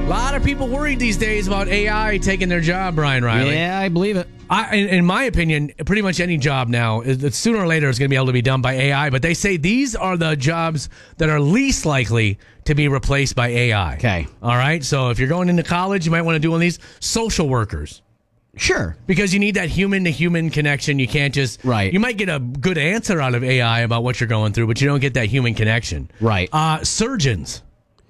A lot of people worried these days about AI taking their job, Brian Riley. Yeah, I believe it. In my opinion, pretty much any job now, sooner or later is going to be able to be done by AI. But they say these are the jobs that are least likely to be replaced by AI. Okay. All right. So if you're going into college, you might want to do one of these. Social workers. Sure. Because you need that human-to-human connection. You can't just... Right. You might get a good answer out of AI about what you're going through, but you don't get that human connection. Right. Surgeons.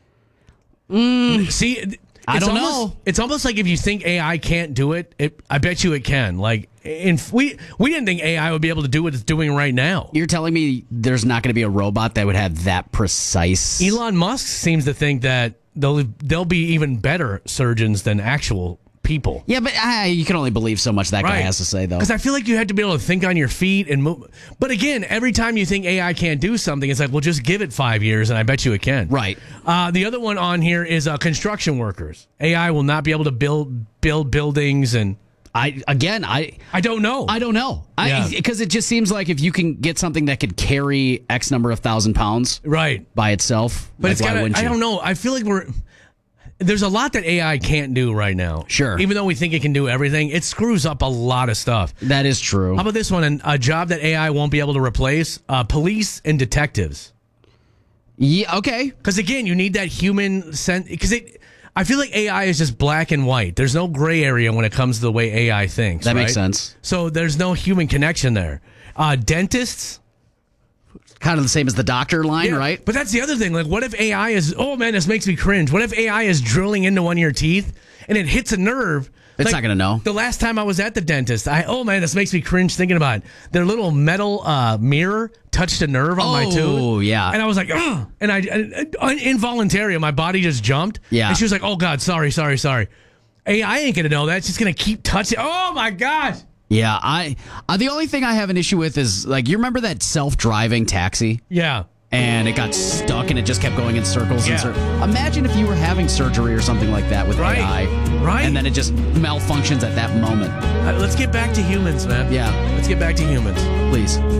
See... I don't know. It's almost like if you think AI can't do it, I bet you it can. Like, we didn't think AI would be able to do what it's doing right now. You're telling me there's not going to be a robot that would have that precise... Elon Musk seems to think that they'll be even better surgeons than actual people. Yeah, but you can only believe so much that guy has to say, though. Because I feel like you have to be able to think on your feet and move. But again, every time you think AI can't do something, it's like, well, just give it 5 years, and I bet you it can. Right. The other one on here is construction workers. AI will not be able to build buildings and... I don't know. I don't know. Because it just seems like if you can get something that could carry X number of 1,000 pounds by itself, but like, why wouldn't you? I don't know. I feel like there's a lot that AI can't do right now. Sure. Even though we think it can do everything, it screws up a lot of stuff. That is true. How about this one? A job that AI won't be able to replace, police and detectives. Yeah, okay. Because again, you need that human sense. Because I feel like AI is just black and white. There's no gray area when it comes to the way AI thinks. That makes sense. So there's no human connection there. Dentists. Kind of the same as the doctor line, right? But that's the other thing. Like, what if AI is... Oh, man, this makes me cringe. What if AI is drilling into one of your teeth and it hits a nerve? It's not going to know. The last time I was at the dentist, oh, man, this makes me cringe thinking about it. Their little metal mirror touched a nerve on my tooth. Oh, yeah. And I was like, ugh. And involuntarily, my body just jumped. Yeah. And she was like, oh, God, sorry. AI ain't going to know that. It's just going to keep touching. Oh, my gosh. Yeah, the only thing I have an issue with is, like, you remember that self-driving taxi? Yeah. And it got stuck and it just kept going in circles and circles. Imagine if you were having surgery or something like that with AI. Right. And then it just malfunctions at that moment. Let's get back to humans, man. Yeah. Let's get back to humans. Please.